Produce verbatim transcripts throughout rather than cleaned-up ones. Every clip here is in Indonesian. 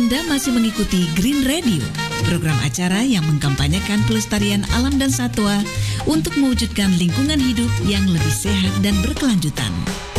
Anda masih mengikuti Green Radio, program acara yang mengkampanyekan pelestarian alam dan satwa untuk mewujudkan lingkungan hidup yang lebih sehat dan berkelanjutan.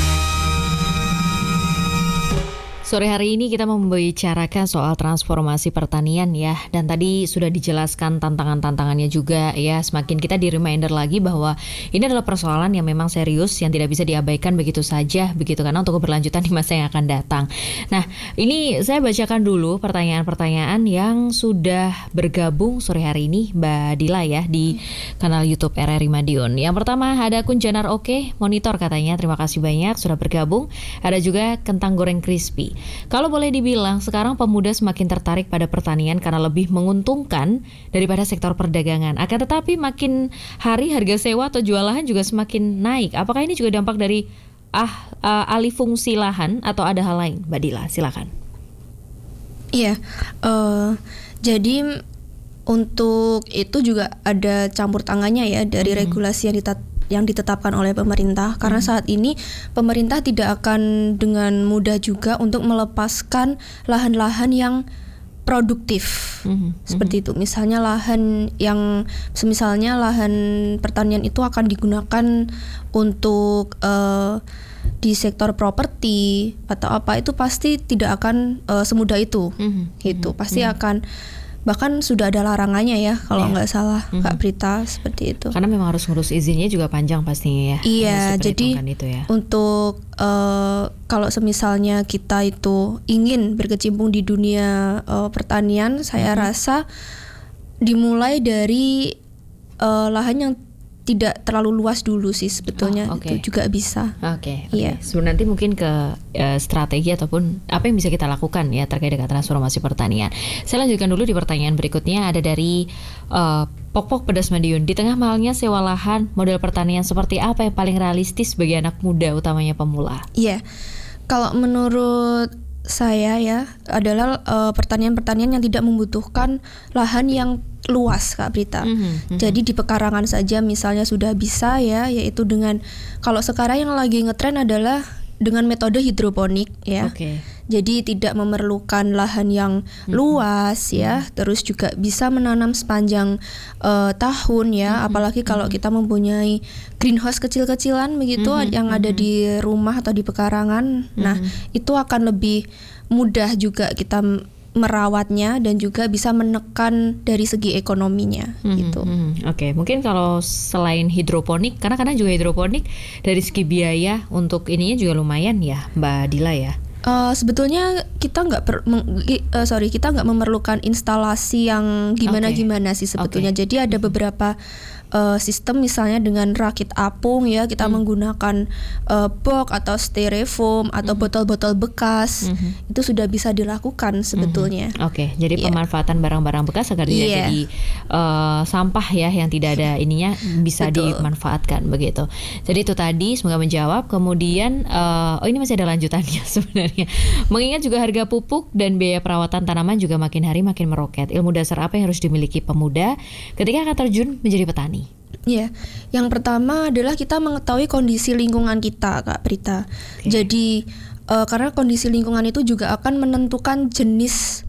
Sore hari ini kita membicarakan soal transformasi pertanian ya, dan tadi sudah dijelaskan tantangan-tantangannya juga ya. Semakin kita di reminder lagi bahwa ini adalah persoalan yang memang serius, yang tidak bisa diabaikan begitu saja begitu, karena untuk keberlanjutan di masa yang akan datang. Nah, ini saya bacakan dulu pertanyaan-pertanyaan yang sudah bergabung sore hari ini Mbak Dila ya di kanal YouTube R R I Madiun. Yang pertama ada akun Janar Oke Monitor katanya, terima kasih banyak sudah bergabung. Ada juga Kentang Goreng Crispy. Kalau boleh dibilang, sekarang pemuda semakin tertarik pada pertanian karena lebih menguntungkan daripada sektor perdagangan. Akan tetapi makin hari harga sewa atau jual lahan juga semakin naik. Apakah ini juga dampak dari ah uh, alih fungsi lahan atau ada hal lain? Mbak Dila, silakan. Iya, uh, jadi untuk itu juga ada campur tangannya ya dari hmm. regulasi yang ditat- yang ditetapkan oleh pemerintah, karena saat ini pemerintah tidak akan dengan mudah juga untuk melepaskan lahan-lahan yang produktif mm-hmm. seperti itu. Misalnya lahan yang semisalnya lahan pertanian itu akan digunakan untuk uh, di sektor properti atau apa, itu pasti tidak akan uh, semudah itu mm-hmm. gitu. Pasti mm-hmm. akan, bahkan sudah ada larangannya ya kalau yeah. nggak salah mm-hmm. Kak Prita, seperti itu. Karena memang harus ngurus izinnya juga panjang pastinya ya. Iya, jadi itu ya. untuk uh, kalau semisalnya kita itu ingin berkecimpung di dunia uh, pertanian, saya mm-hmm. rasa dimulai dari uh, lahan yang tidak terlalu luas dulu sih sebetulnya. Oh, okay. Itu juga bisa. Oke. Okay, okay. Iya. Sebelum nanti mungkin ke uh, strategi ataupun apa yang bisa kita lakukan ya terkait dengan transformasi pertanian. Saya lanjutkan dulu di pertanyaan berikutnya, ada dari uh, Pok-Pok Pedas Madiun. Di tengah mahalnya sewa lahan, model pertanian seperti apa yang paling realistis bagi anak muda, utamanya pemula? Iya. Kalau menurut saya ya adalah uh, pertanian-pertanian yang tidak membutuhkan lahan yang luas, Kak Prita. Mm-hmm, mm-hmm. Jadi di pekarangan saja misalnya sudah bisa ya, yaitu dengan, kalau sekarang yang lagi ngetren adalah dengan metode hidroponik ya. Okay. Jadi tidak memerlukan lahan yang mm-hmm. luas ya, mm-hmm. terus juga bisa menanam sepanjang uh, tahun ya, mm-hmm. apalagi kalau kita mempunyai greenhouse kecil-kecilan begitu mm-hmm. yang mm-hmm. ada di rumah atau di pekarangan. Mm-hmm. Nah, itu akan lebih mudah juga kita merawatnya dan juga bisa menekan dari segi ekonominya hmm, gitu. Hmm, Oke, okay. Mungkin kalau selain hidroponik, karena kadang juga hidroponik dari segi biaya untuk ininya juga lumayan ya, Mbak Dila ya. Uh, sebetulnya kita nggak per, meng, uh, sorry kita nggak memerlukan instalasi yang gimana-gimana okay. sih sebetulnya. Okay. Jadi ada beberapa uh, sistem, misalnya dengan rakit apung ya, kita hmm. menggunakan uh, box atau styrofoam atau hmm. botol-botol bekas, hmm. itu sudah bisa dilakukan sebetulnya. Hmm. Oke, okay. Jadi yeah. pemanfaatan barang-barang bekas agar tidak yeah. jadi uh, sampah ya yang tidak ada ininya, bisa Betul. dimanfaatkan begitu. Jadi itu tadi semoga menjawab. Kemudian uh, oh ini masih ada lanjutannya sebenarnya. Mengingat juga harga pupuk dan biaya perawatan tanaman juga makin hari makin meroket, ilmu dasar apa yang harus dimiliki pemuda ketika akan terjun menjadi petani? Ya, yang pertama adalah kita mengetahui kondisi lingkungan kita, Kak Prita. Okay. Jadi uh, karena kondisi lingkungan itu juga akan menentukan jenis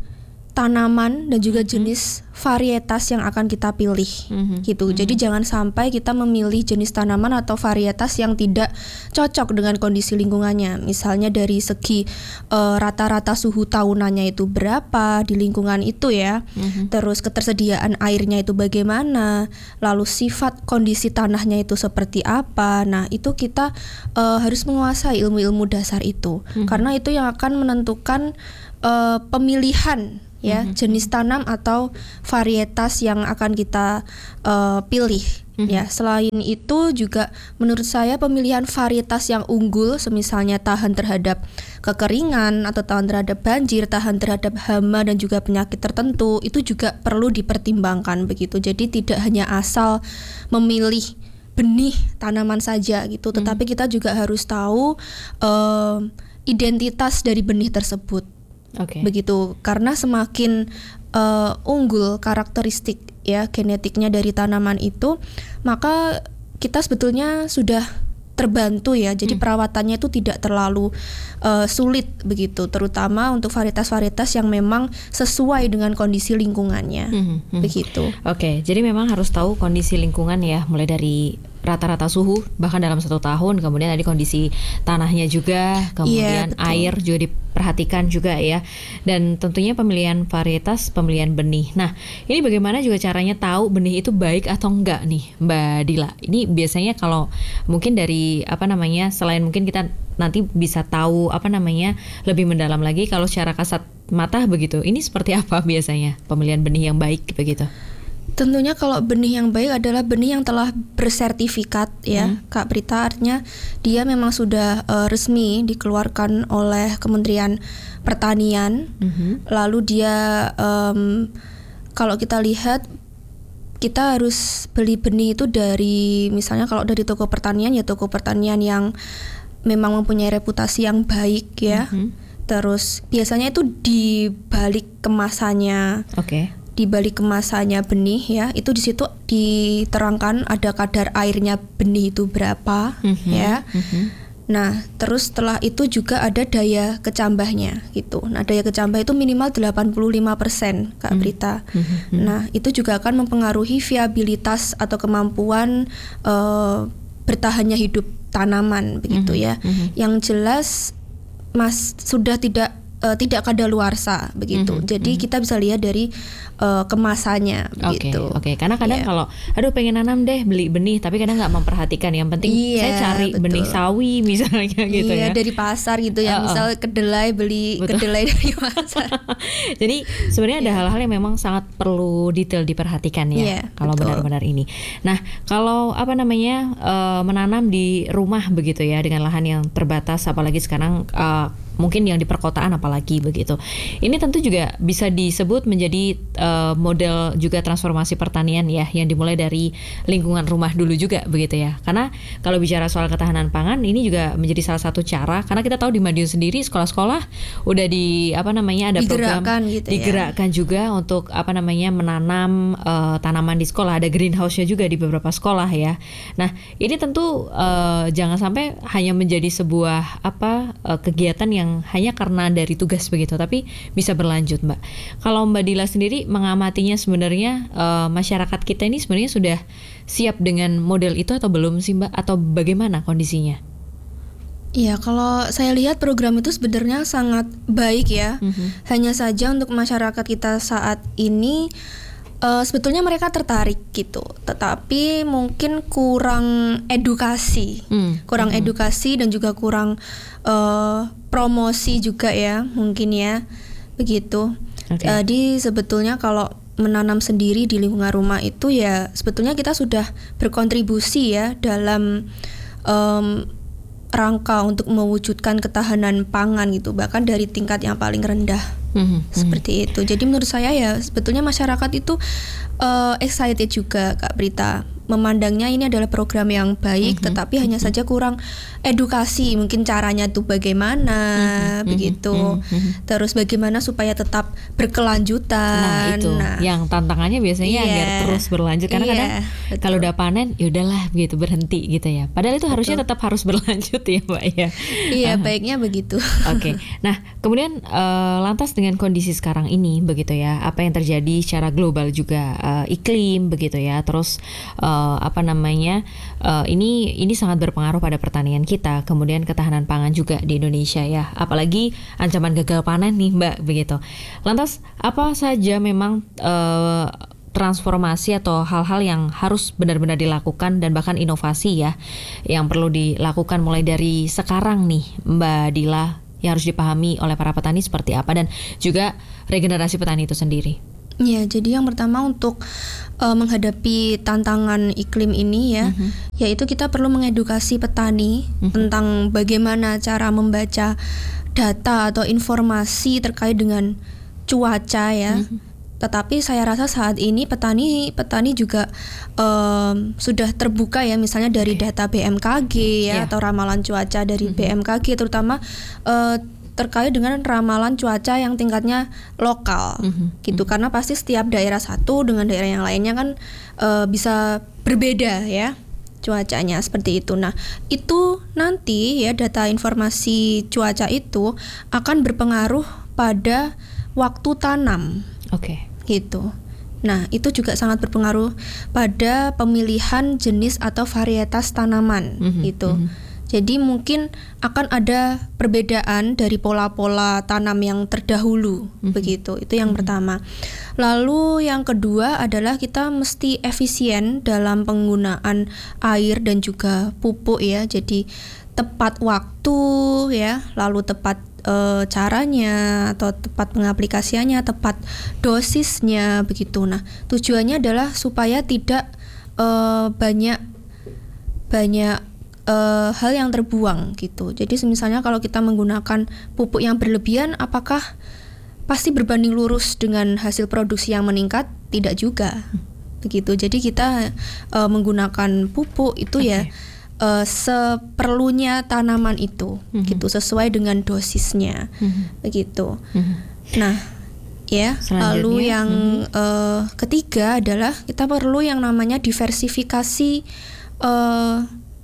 tanaman dan juga jenis varietas yang akan kita pilih, mm-hmm. gitu. Mm-hmm. Jadi jangan sampai kita memilih jenis tanaman atau varietas yang tidak cocok dengan kondisi lingkungannya. Misalnya dari segi uh, rata-rata suhu tahunannya itu berapa di lingkungan itu ya, mm-hmm. terus ketersediaan airnya itu bagaimana, lalu sifat kondisi tanahnya itu seperti apa. Nah itu kita uh, harus menguasai ilmu-ilmu dasar itu, mm-hmm. karena itu yang akan menentukan uh, pemilihan ya mm-hmm. jenis tanam atau varietas yang akan kita uh, pilih mm-hmm. ya. Selain itu juga menurut saya pemilihan varietas yang unggul, semisalnya tahan terhadap kekeringan atau tahan terhadap banjir, tahan terhadap hama dan juga penyakit tertentu, itu juga perlu dipertimbangkan begitu. Jadi tidak hanya asal memilih benih tanaman saja gitu, tetapi mm-hmm. kita juga harus tahu uh, identitas dari benih tersebut. Okay. Begitu, karena semakin uh, unggul karakteristik ya genetiknya dari tanaman itu, maka kita sebetulnya sudah terbantu ya. Jadi hmm. perawatannya itu tidak terlalu uh, sulit begitu, terutama untuk varietas-varietas yang memang sesuai dengan kondisi lingkungannya. Hmm. Hmm. Begitu. Oke, jadi memang harus tahu kondisi lingkungan ya, mulai dari rata-rata suhu bahkan dalam satu tahun, kemudian tadi kondisi tanahnya juga, kemudian yeah, air juga diperhatikan juga ya, dan tentunya pemilihan varietas, pemilihan benih. Nah, ini bagaimana juga caranya tahu benih itu baik atau enggak nih, Mbak Dila? Ini biasanya kalau mungkin dari apa namanya, selain mungkin kita nanti bisa tahu apa namanya lebih mendalam lagi, kalau secara kasat mata begitu, ini seperti apa biasanya pemilihan benih yang baik begitu? Tentunya kalau benih yang baik adalah benih yang telah bersertifikat ya, hmm. Kak Prita, artinya dia memang sudah uh, resmi dikeluarkan oleh Kementerian Pertanian. Hmm. Lalu dia um, kalau kita lihat, kita harus beli benih itu dari, misalnya kalau dari toko pertanian ya toko pertanian yang memang mempunyai reputasi yang baik ya. Hmm. Terus biasanya itu di balik kemasannya. Oke. Okay. Di balik kemasannya benih ya, itu di situ diterangkan ada kadar airnya benih itu berapa, mm-hmm, ya. Mm-hmm. Nah, terus setelah itu juga ada daya kecambahnya gitu. Nah, daya kecambah itu minimal delapan puluh lima persen, Kak Prita. Mm-hmm. Nah, itu juga akan mempengaruhi viabilitas atau kemampuan uh, bertahannya hidup tanaman begitu, mm-hmm, ya. Mm-hmm. Yang jelas Mas sudah tidak Uh, tidak kadaluarsa begitu. Mm-hmm. Jadi mm-hmm. kita bisa lihat dari uh, kemasannya begitu. Oke, okay, okay. Karena kadang yeah. kalau aduh pengen nanam deh, beli benih, tapi kadang nggak memperhatikan. Yang penting yeah, saya cari betul. benih sawi misalnya gitu yeah, ya. Dari pasar gitu ya. Uh-uh. Misal kedelai, beli betul. kedelai dari pasar. Jadi sebenarnya yeah. ada hal-hal yang memang sangat perlu detail diperhatikan ya, yeah, kalau betul. benar-benar ini. Nah, kalau apa namanya uh, menanam di rumah begitu ya, dengan lahan yang terbatas, apalagi sekarang uh, mungkin yang di perkotaan apalagi begitu. Ini tentu juga bisa disebut menjadi uh, model juga transformasi pertanian ya, yang dimulai dari lingkungan rumah dulu juga begitu ya. Karena kalau bicara soal ketahanan pangan, ini juga menjadi salah satu cara, karena kita tahu di Madiun sendiri sekolah-sekolah udah di apa namanya ada digerakkan program gitu digerakkan ya. juga untuk apa namanya menanam uh, tanaman di sekolah, ada greenhouse-nya juga di beberapa sekolah ya. Nah, ini tentu uh, jangan sampai hanya menjadi sebuah apa uh, kegiatan yang hanya karena dari tugas begitu, tapi bisa berlanjut, Mbak. Kalau Mbak Dila sendiri mengamatinya, sebenarnya uh, masyarakat kita ini sebenarnya sudah siap dengan model itu atau belum sih, Mbak? Atau bagaimana kondisinya? Ya, kalau saya lihat program itu sebenarnya sangat baik ya. Mm-hmm. Hanya saja untuk masyarakat kita saat ini Uh, sebetulnya mereka tertarik gitu, tetapi mungkin kurang edukasi, mm. kurang mm. edukasi dan juga kurang uh, promosi juga ya, mungkin ya, begitu. Okay. Jadi sebetulnya kalau menanam sendiri di lingkungan rumah itu ya sebetulnya kita sudah berkontribusi ya dalam um, rangka untuk mewujudkan ketahanan pangan gitu, bahkan dari tingkat yang paling rendah. Mm-hmm. Seperti itu. Jadi menurut saya ya sebetulnya masyarakat itu uh, excited juga, Kak Prita. Memandangnya ini adalah program yang baik, mm-hmm. tetapi mm-hmm. hanya saja kurang edukasi, mungkin caranya tuh bagaimana, mm-hmm. begitu. Mm-hmm. Terus bagaimana supaya tetap berkelanjutan. Nah, itu nah. yang tantangannya biasanya yeah. agar terus berlanjut, karena yeah, kadang betul. kalau udah panen ya udahlah begitu, berhenti gitu ya. Padahal itu betul. harusnya tetap harus berlanjut ya, Mbak ya. Iya, uh-huh. baiknya begitu. Oke. Okay. Nah, kemudian uh, lantas dengan kondisi sekarang ini begitu ya, apa yang terjadi secara global juga, uh, iklim begitu ya. Terus uh, apa namanya uh, ini ini sangat berpengaruh pada pertanian kita, kemudian ketahanan pangan juga di Indonesia ya, apalagi ancaman gagal panen nih, Mbak, begitu. Lantas apa saja memang uh, transformasi atau hal-hal yang harus benar-benar dilakukan dan bahkan inovasi ya yang perlu dilakukan mulai dari sekarang nih, Mbak Dila, yang harus dipahami oleh para petani seperti apa, dan juga regenerasi petani itu sendiri? Ya, jadi yang pertama untuk uh, menghadapi tantangan iklim ini ya, uh-huh. yaitu kita perlu mengedukasi petani uh-huh. tentang bagaimana cara membaca data atau informasi terkait dengan cuaca ya. Uh-huh. Tetapi saya rasa saat ini petani petani juga um, sudah terbuka ya, misalnya dari okay. data B M K G ya, yeah. atau ramalan cuaca dari uh-huh. B M K G, terutama uh, terkait dengan ramalan cuaca yang tingkatnya lokal, mm-hmm. gitu. Karena pasti setiap daerah satu dengan daerah yang lainnya kan uh, bisa berbeda ya cuacanya seperti itu. Nah, itu nanti ya data informasi cuaca itu akan berpengaruh pada waktu tanam. Oke. Okay. Gitu. Nah, itu juga sangat berpengaruh pada pemilihan jenis atau varietas tanaman mm-hmm, gitu. Mm-hmm. Jadi mungkin akan ada perbedaan dari pola-pola tanam yang terdahulu, mm-hmm. begitu. Itu yang mm-hmm. pertama. Lalu yang kedua adalah kita mesti efisien dalam penggunaan air dan juga pupuk ya. Jadi tepat waktu ya, lalu tepat e, caranya atau tepat pengaplikasiannya, tepat dosisnya begitu. Nah, tujuannya adalah supaya tidak e, banyak banyak Uh, hal yang terbuang gitu. Jadi misalnya kalau kita menggunakan pupuk yang berlebihan, apakah pasti berbanding lurus dengan hasil produksi yang meningkat? Tidak juga. Begitu. Jadi kita uh, menggunakan pupuk itu okay. ya uh, seperlunya tanaman itu, mm-hmm. gitu, sesuai dengan dosisnya. Mm-hmm. Begitu. Mm-hmm. Nah, ya, lalu yang mm-hmm. uh, ketiga adalah kita perlu yang namanya diversifikasi uh,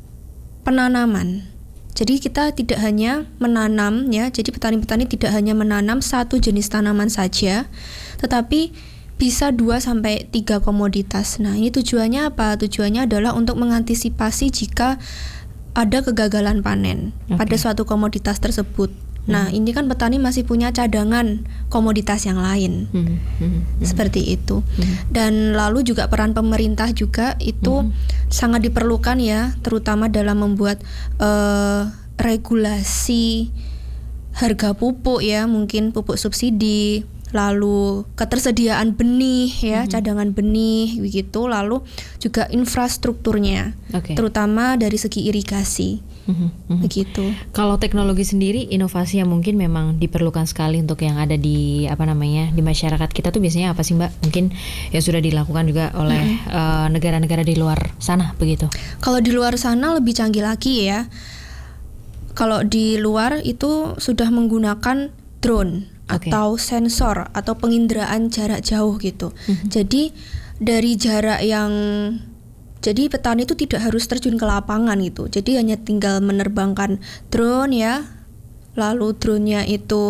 penanaman. Jadi kita tidak hanya menanam ya, jadi petani-petani tidak hanya menanam satu jenis tanaman saja, tetapi bisa dua sampai tiga komoditas. Nah, ini tujuannya apa? Tujuannya adalah untuk mengantisipasi jika ada kegagalan panen okay. pada suatu komoditas tersebut. Nah, hmm. ini kan petani masih punya cadangan komoditas yang lain, hmm. Hmm. Hmm. seperti itu. Hmm. Dan lalu juga peran pemerintah juga itu hmm. sangat diperlukan ya, terutama dalam membuat uh, regulasi harga pupuk ya, mungkin pupuk subsidi, lalu ketersediaan benih ya, hmm. cadangan benih begitu, lalu juga infrastrukturnya, okay. terutama dari segi irigasi. Mm-hmm. Begitu. Kalau teknologi sendiri, inovasi yang mungkin memang diperlukan sekali untuk yang ada di apa namanya di masyarakat kita tuh biasanya apa sih Mbak? Mungkin yang sudah dilakukan juga oleh mm-hmm. uh, negara-negara di luar sana begitu. Kalau di luar sana lebih canggih lagi ya. Kalau di luar itu sudah menggunakan drone okay. atau sensor atau penginderaan jarak jauh gitu. Mm-hmm. Jadi dari jarak yang Jadi petani itu tidak harus terjun ke lapangan gitu. Jadi hanya tinggal menerbangkan drone ya. Lalu drone-nya itu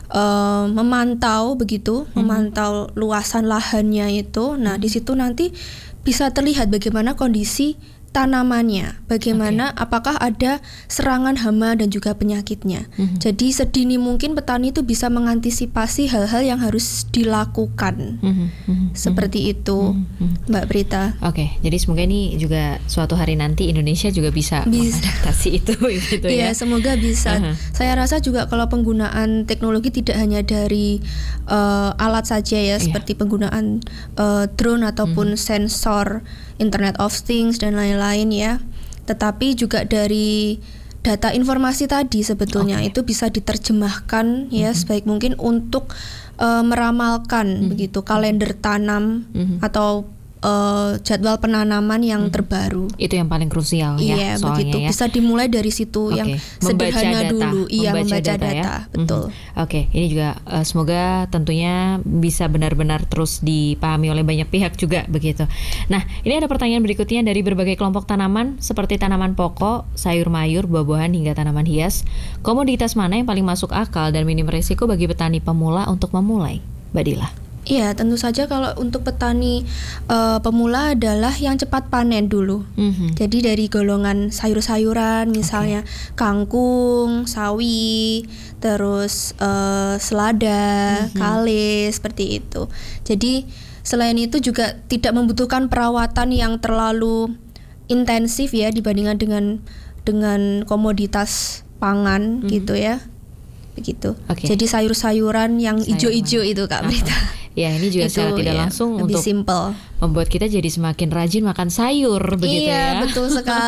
uh, memantau begitu, hmm. memantau luasan lahannya itu. Nah, hmm. di situ nanti bisa terlihat bagaimana kondisi tanamannya, bagaimana okay. apakah ada serangan hama dan juga penyakitnya. Mm-hmm. Jadi sedini mungkin petani itu bisa mengantisipasi hal-hal yang harus dilakukan. Mm-hmm. Seperti itu, mm-hmm. Mbak Prita. Oke, okay. Jadi semoga ini juga suatu hari nanti Indonesia juga bisa, bisa. mengadaptasi itu gitu ya. Iya, semoga bisa. Uh-huh. Saya rasa juga kalau penggunaan teknologi tidak hanya dari uh, alat saja ya, yeah. seperti penggunaan uh, drone ataupun mm-hmm. sensor, Internet of Things dan lain-lain ya. Tetapi juga dari data informasi tadi sebetulnya okay. itu bisa diterjemahkan ya mm-hmm. sebaik mungkin untuk uh, meramalkan mm-hmm. begitu kalender tanam mm-hmm. atau uh, jadwal penanaman yang mm-hmm. terbaru. Itu yang paling krusial ya. Iya, soalnya begitu. Ya. Bisa dimulai dari situ okay. yang membaca sederhana data. dulu. Iya, membaca, membaca data, data ya. Betul. Mm-hmm. Oke, okay. Ini juga uh, semoga tentunya bisa benar-benar terus dipahami oleh banyak pihak juga begitu. Nah, ini ada pertanyaan berikutnya dari berbagai kelompok tanaman seperti tanaman pokok, sayur mayur, buah-buahan hingga tanaman hias. Komoditas mana yang paling masuk akal dan minim risiko bagi petani pemula untuk memulai? Mbak Dila. Iya, tentu saja kalau untuk petani uh, pemula adalah yang cepat panen dulu. Mm-hmm. Jadi dari golongan sayur-sayuran, misalnya okay. kangkung, sawi, terus uh, selada, mm-hmm. kale, seperti itu. Jadi selain itu juga tidak membutuhkan perawatan yang terlalu intensif ya dibandingkan dengan dengan komoditas pangan mm-hmm. gitu ya. Begitu. Okay. Jadi sayur-sayuran yang ijo-ijo itu Kak Brita. Uh-huh. Ya, ini juga itu, secara tidak ya, langsung lebih untuk simple. Membuat kita jadi semakin rajin makan sayur begitu iya, ya. Iya, betul sekali.